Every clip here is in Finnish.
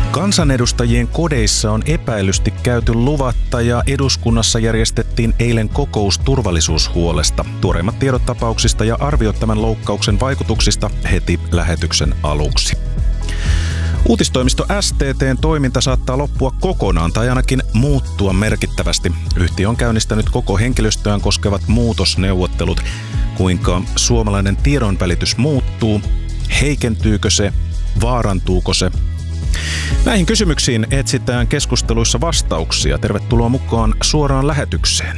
Kansanedustajien kodeissa on epäilysti käyty luvatta ja eduskunnassa järjestettiin eilen kokous turvallisuushuolesta. Tuoreimmat tiedot tapauksista ja arviot tämän loukkauksen vaikutuksista heti lähetyksen aluksi. Uutistoimisto STT:n toiminta saattaa loppua kokonaan tai ainakin muuttua merkittävästi. Yhtiö on käynnistänyt koko henkilöstöään koskevat muutosneuvottelut. Kuinka suomalainen tiedonvälitys muuttuu? Heikentyykö se? Vaarantuuko se? Näihin kysymyksiin etsitään keskusteluissa vastauksia. Tervetuloa mukaan suoraan lähetykseen.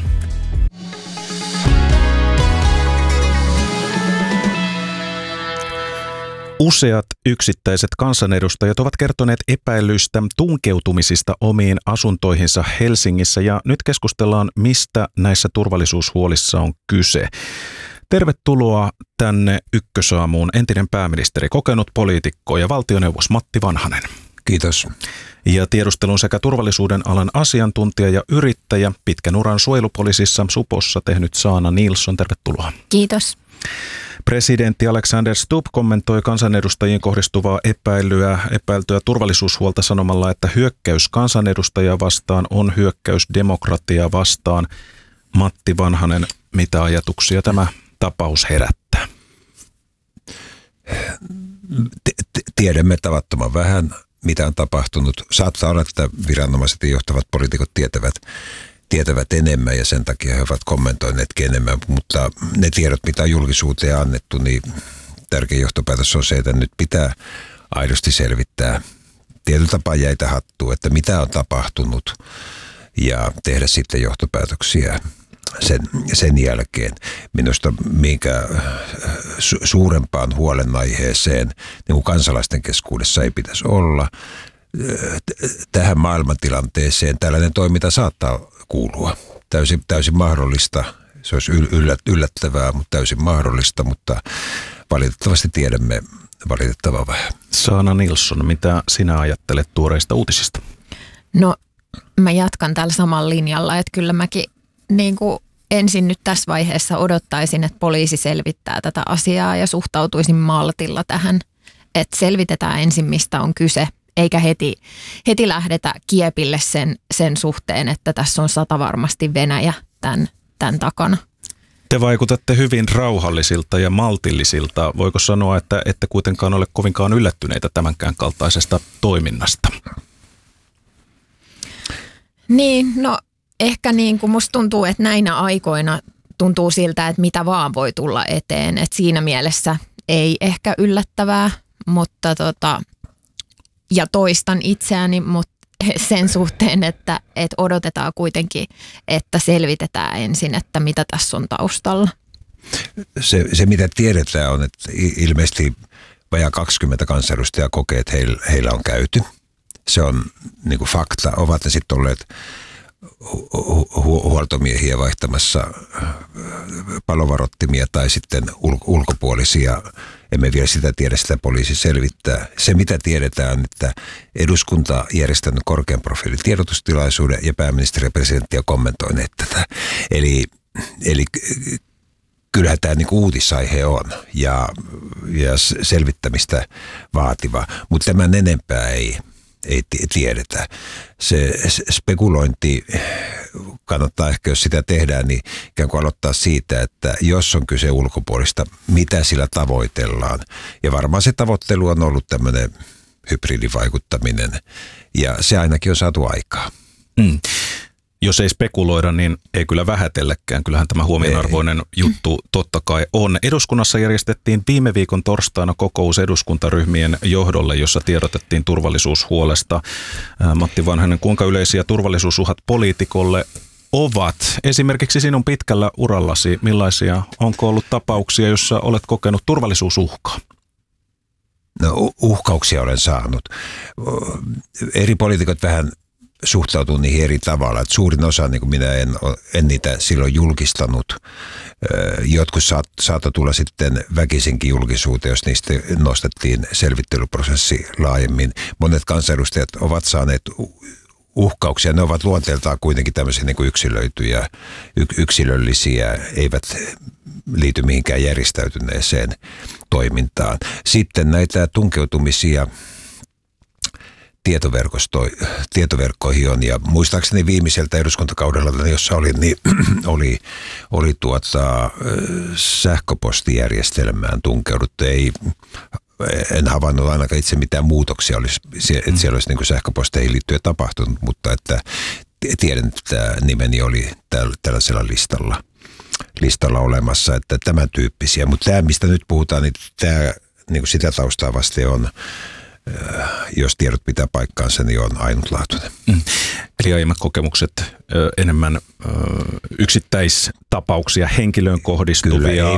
Useat yksittäiset kansanedustajat ovat kertoneet epäilyistä tunkeutumisista omiin asuntoihinsa Helsingissä ja nyt keskustellaan, mistä näissä turvallisuushuolissa on kyse. Tervetuloa tänne Ykkösaamuun entinen pääministeri, kokenut poliitikko ja valtioneuvos Matti Vanhanen. Kiitos. Ja tiedustelun sekä turvallisuuden alan asiantuntija ja yrittäjä, pitkän uran suojelupoliisissa Supossa tehnyt Sanna Nilsson. Tervetuloa. Kiitos. Presidentti Alexander Stubb kommentoi kansanedustajiin kohdistuvaa epäiltyä turvallisuushuolta sanomalla, että hyökkäys kansanedustajia vastaan on hyökkäys demokratiaa vastaan. Matti Vanhanen, mitä ajatuksia tämä tapaus herättää? Tiedämme tavattoman vähän, mitä on tapahtunut. Saattaa olla, että viranomaiset ja johtavat poliitikot tietävät enemmän ja sen takia he ovat kommentoineetkin enemmän, mutta ne tiedot, mitä on julkisuuteen annettu, niin tärkein johtopäätös on se, että nyt pitää aidosti selvittää tietyllä tapaa jäitä hattuun, että mitä on tapahtunut ja tehdä sitten johtopäätöksiä sen jälkeen. Minusta minkä suurempaan huolenaiheeseen niin kuin kansalaisten keskuudessa ei pitäisi olla. Tähän maailmantilanteeseen tällainen toiminta saattaa kuulua. Täysin mahdollista. Se olisi yllättävää, mutta täysin mahdollista, mutta valitettavasti tiedämme valitettavan vähän. Sanna Nilsson, mitä sinä ajattelet tuoreista uutisista? No, mä jatkan tällä samalla linjalla, että kyllä mäkin niin kuin ensin nyt tässä vaiheessa odottaisin, että poliisi selvittää tätä asiaa ja suhtautuisin maltilla tähän, että selvitetään ensin, mistä on kyse, eikä heti lähdetä kiepille sen suhteen, että tässä on satavarmasti Venäjä tämän takana. Te vaikutatte hyvin rauhallisilta ja maltillisilta. Voiko sanoa, että ette kuitenkaan ole kovinkaan yllättyneitä tämänkään kaltaisesta toiminnasta? Niin, no ehkä niin kuin musta tuntuu, että näinä aikoina tuntuu siltä, että mitä vaan voi tulla eteen. Että siinä mielessä ei ehkä yllättävää, mutta ja toistan itseäni, mutta sen suhteen, että odotetaan kuitenkin, että selvitetään ensin, että mitä tässä on taustalla. Se mitä tiedetään on, että ilmeisesti vajaa 20 kansanedustajaa kokee, että heillä on käyty. Se on niin kuin fakta. Ovat ne sitten olleet huoltomiehiä vaihtamassa palovarottimia tai sitten ulkopuolisia. Emme vielä sitä tiedä, sitä poliisi selvittää. Se mitä tiedetään, että eduskunta on järjestänyt korkean profiilin tiedotustilaisuuden ja pääministeri ja presidentti on kommentoineet tätä. Eli kyllähän tämä niin kuin uutisaihe on ja selvittämistä vaativa, mutta tämän enempää ei tiedetä. Se spekulointi kannattaa ehkä, jos sitä tehdään, niin ikään kuin aloittaa siitä, että jos on kyse ulkopuolista, mitä sillä tavoitellaan. Ja varmaan se tavoittelu on ollut tämmöinen hybridivaikuttaminen ja se ainakin on saatu aikaa. Jos ei spekuloida, niin ei kyllä vähätelläkään. Kyllähän tämä huomionarvoinen juttu totta kai on. Eduskunnassa järjestettiin viime viikon torstaina kokous eduskuntaryhmien johdolle, jossa tiedotettiin turvallisuushuolesta. Matti Vanhanen, kuinka yleisiä turvallisuusuhat poliitikolle ovat? Esimerkiksi sinun pitkällä urallasi, millaisia, onko ollut tapauksia, jossa olet kokenut turvallisuusuhkaa? No uhkauksia olen saanut. Eri poliitikot vähän suhtautuu niihin eri tavalla. Että suurin osa, niin kuin minä en niitä silloin julkistanut. Jotkut saattoi tulla sitten väkisinkin julkisuuteen, jos niistä nostettiin selvittelyprosessi laajemmin. Monet kansanedustajat ovat saaneet uhkauksia. Ne ovat luonteeltaan kuitenkin tämmöisiä niin kuin yksilöityjä, yksilöllisiä, eivät liity mihinkään järjestäytyneeseen toimintaan. Sitten näitä tunkeutumisia tietoverkkoihin on. Ja muistaakseni viimeiseltä eduskuntakaudella, jossa oli, niin oli sähköpostijärjestelmään tunkeuduttu. En havainnut ainakaan itse mitään muutoksia, että siellä olisi niin sähköposteihin liittyen tapahtunut, mutta että tiedän, että nimeni oli tällaisella listalla olemassa, että tämän tyyppisiä. Mutta tämä, mistä nyt puhutaan, niin tämä niin sitä taustaa vasten on, jos tiedot pitää paikkaansa, niin on ainutlaatuinen. Eli aiemmat kokemukset enemmän yksittäistapauksia, henkilöön kohdistuvia. Kyllä,